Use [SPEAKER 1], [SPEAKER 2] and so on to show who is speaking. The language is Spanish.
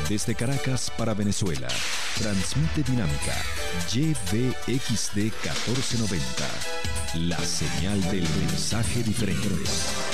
[SPEAKER 1] Desde Caracas para Venezuela, transmite Dinámica YVXD 1490, la señal del mensaje diferente.